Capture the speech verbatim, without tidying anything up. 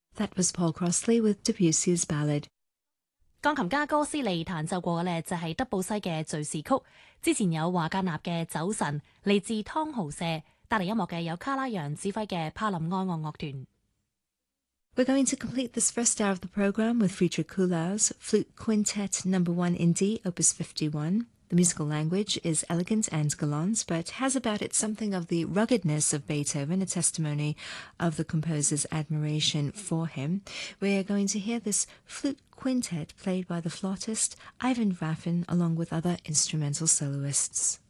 That was Paul Crossley with Debussy's Ballad. 鋼琴家哥斯利彈奏過嘅呢，就係德布西嘅敘事曲，之前有華格納嘅酒神，嚟自湯豪社，帶嚟音樂嘅有卡拉揚指揮嘅帕林愛樂樂團。 We're going to complete this first hour of the program with Friedrich Kuhlau's Flute Quintet Number One in D, Opus fifty-one. The musical language is elegant and galant, but has about it something of the ruggedness of Beethoven, a testimony of the composer's admiration for him. We're going to hear this flute quintet played by the flautist Ivan Raffin along with other instrumental soloists.